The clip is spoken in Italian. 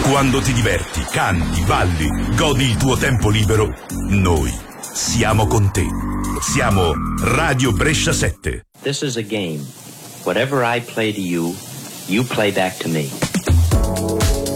Quando ti diverti, canti, balli, godi il tuo tempo libero, noi siamo con te. Siamo Radio Brescia 7. This is a game. Whatever I play to you, you play back to me.